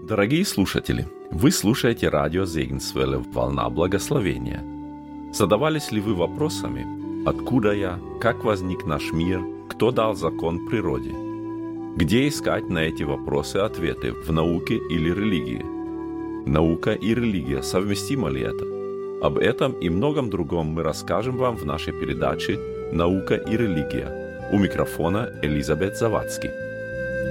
Дорогие слушатели, вы слушаете радио Зегенсвелле «Волна благословения». Задавались ли вы вопросами, откуда я, как возник наш мир, кто дал закон природе? Где искать на эти вопросы ответы, в науке или религии? Наука и религия, совместимо ли это? Об этом и многом другом мы расскажем вам в нашей передаче «Наука и религия». У микрофона Элизабет Завадский.